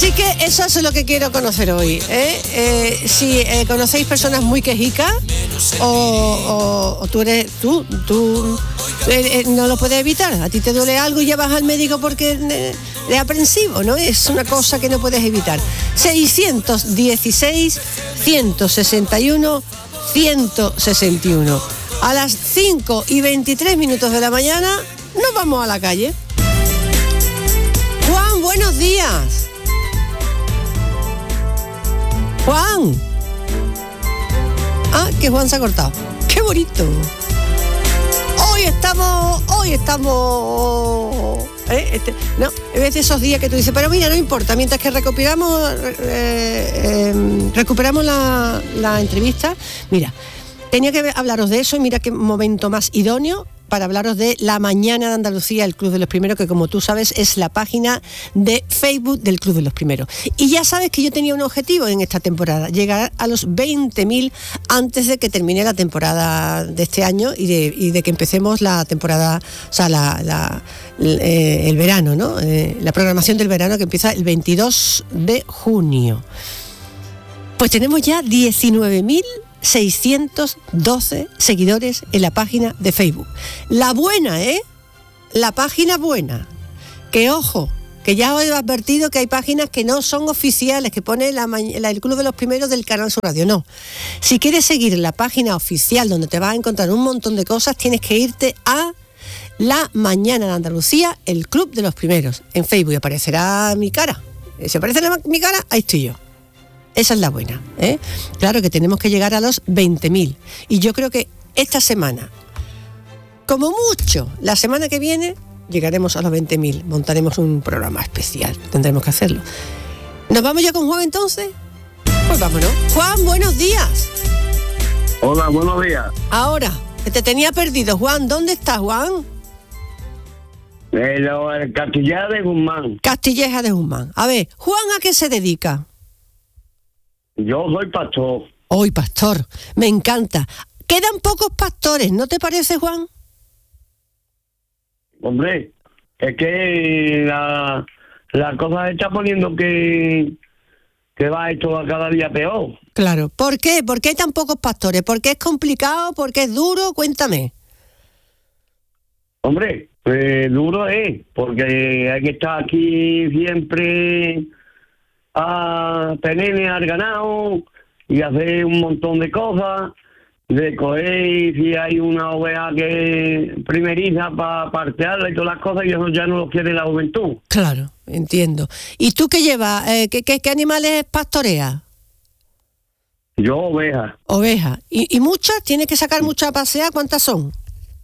Así que eso es lo que quiero conocer hoy, ¿eh? Si conocéis personas muy quejicas o tú no lo puedes evitar. A ti te duele algo y ya vas al médico porque es aprensivo, ¿no? Es una cosa que no puedes evitar. 616 161 161. A las 5:23 de la mañana nos vamos a la calle. Juan, buenos días. Juan. Ah, que Juan se ha cortado. ¡Qué bonito! Hoy estamos... no, es de esos días que tú dices, pero mira, no importa, mientras que recuperamos la entrevista, mira, tenía que hablaros de eso y mira qué momento más idóneo para hablaros de La Mañana de Andalucía, el Club de los Primeros, que como tú sabes es la página de Facebook del Club de los Primeros. Y ya sabes que yo tenía un objetivo en esta temporada, llegar a los 20.000 antes de que termine la temporada de este año y de que empecemos la temporada, o sea, el verano, ¿no? La programación del verano que empieza el 22 de junio. Pues tenemos ya 19.612 seguidores en la página de Facebook. La buena, la página buena. Que ojo, que ya os he advertido que hay páginas que no son oficiales, que pone el Club de los Primeros del Canal Sur Radio. No. Si quieres seguir la página oficial donde te vas a encontrar un montón de cosas, tienes que irte a La Mañana de Andalucía, el Club de los Primeros. En Facebook aparecerá mi cara. Si aparece mi cara, ahí estoy yo. Esa es la buena, ¿eh? Claro que tenemos que llegar a los 20.000. Y yo creo que esta semana, como mucho, la semana que viene, llegaremos a los 20.000. Montaremos un programa especial. Tendremos que hacerlo. ¿Nos vamos ya con Juan entonces? Pues vámonos. Juan, buenos días. Hola, buenos días. Ahora, te tenía perdido. Juan, ¿dónde estás, Juan? El Castilleja de Guzmán. Castilleja de Guzmán. A ver, ¿Juan a qué se dedica? Yo soy pastor. Hoy, pastor, me encanta. Quedan pocos pastores, ¿no te parece, Juan? Hombre, es que la cosa se está poniendo que va esto a cada día peor. Claro. ¿Por qué? ¿Por qué hay tan pocos pastores? ¿Por qué es complicado? ¿Por qué es duro? Cuéntame. Hombre, duro es, porque hay que estar aquí siempre a tener al ganado y hacer un montón de cosas, de coger si hay una oveja que primeriza para partearla y todas las cosas, y eso ya no lo quiere la juventud. Claro, entiendo. ¿Y tú qué llevas? ¿Qué animales pastoreas? Yo ovejas. Ovejas. ¿Y muchas? ¿Tienes que sacar muchas a pasear? ¿Cuántas son?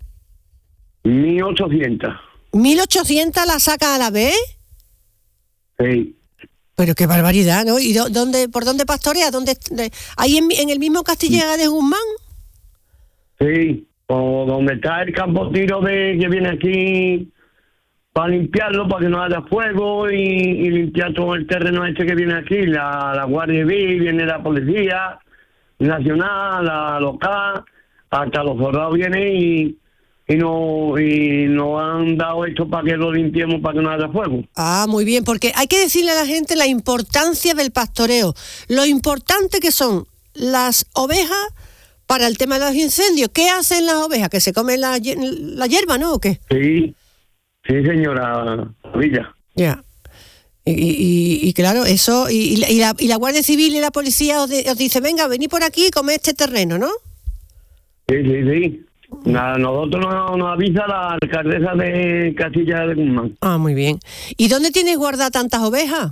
1.800. ¿1.800 las sacas a la vez? Sí. Pero qué barbaridad, ¿no? ¿Y por dónde pastorea? ¿Ahí en el mismo Castilleja de Guzmán? Sí, o donde está el campo tiro que viene aquí para limpiarlo, para que no haya fuego y limpiar todo el terreno este que viene aquí. La Guardia Civil, viene la Policía Nacional, la local, hasta los soldados vienen y nos han dado esto para que lo limpiemos, para que no haya fuego. Ah, muy bien, porque hay que decirle a la gente la importancia del pastoreo, lo importante que son las ovejas para el tema de los incendios. ¿Qué hacen las ovejas? ¿Que se comen la hierba, no? ¿O qué? Sí, señora Villa. Ya. Y claro, eso, y la Guardia Civil y la Policía os dice, venga, venid por aquí y comed este terreno, ¿no? Sí. Nosotros nos avisa la alcaldesa de Castilleja de Guzmán. Ah, muy bien. ¿Y dónde tienes guardadas tantas ovejas?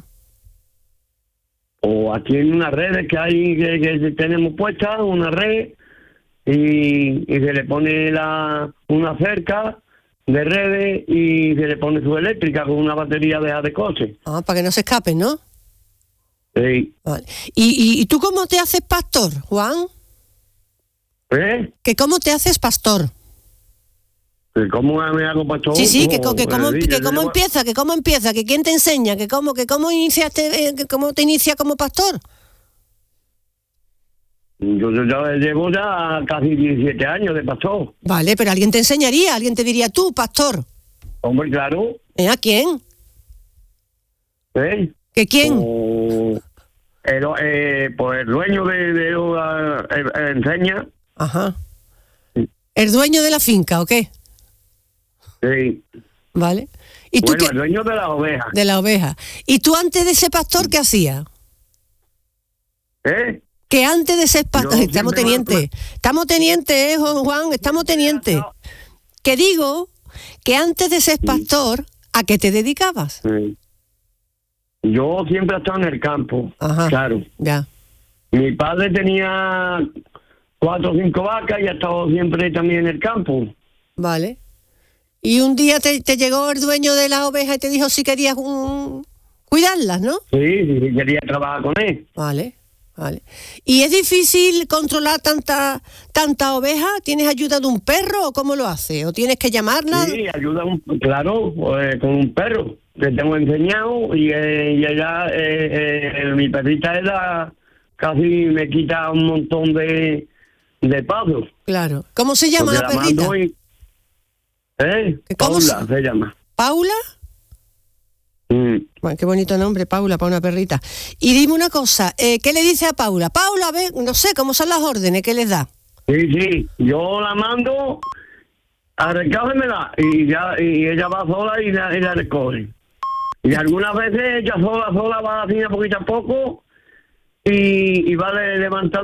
O aquí en unas redes que hay que tenemos puestas, una red, y se le pone una cerca de redes y se le pone su eléctrica con una batería de coche. Ah, para que no se escapen, ¿no? Sí. Vale. ¿Y tú cómo te haces pastor, Juan? ¿Que cómo te haces pastor? ¿Que cómo me hago pastor? Sí, que cómo empieza, que quién te enseña, que cómo te inicia como pastor. Yo ya llevo casi 17 años de pastor. Vale, pero alguien te enseñaría, alguien te diría, tú, pastor. Hombre, claro. ¿A quién? ¿Que quién? Pues el dueño de enseña. Ajá. ¿El dueño de la finca o qué? Sí. Vale. ¿Y tú Bueno, el dueño de las ovejas. De la oveja. ¿Y tú antes de ser pastor qué hacías? Que antes de ser pastor... Estamos teniente, Juan, estamos teniente. Que digo que antes de ser pastor, ¿a qué te dedicabas? Sí. Yo siempre he estado en el campo. Ajá. Claro. Ya. Mi padre tenía 4 o 5 vacas y ha estado siempre también en el campo. Vale. Y un día te llegó el dueño de las ovejas y te dijo si querías cuidarlas, ¿no? Sí, quería trabajar con él. Vale. ¿Y es difícil controlar tanta oveja? ¿Tienes ayuda de un perro o cómo lo haces? ¿O tienes que llamarla? Sí, ayuda, claro, con un perro que tengo enseñado y ella, mi perrita ella casi me quita un montón de pasos. Claro. ¿Cómo se llama la perrita? Paula se llama. ¿Paula? Bueno, qué bonito nombre, Paula, para una perrita. Y dime una cosa, ¿qué le dice a Paula? Paula, a ver, no sé, ¿cómo son las órdenes que les da? Sí, yo la mando a recógemela y ella va sola y la recoge. Y algunas veces ella sola va haciendo poquito a poco y va levantando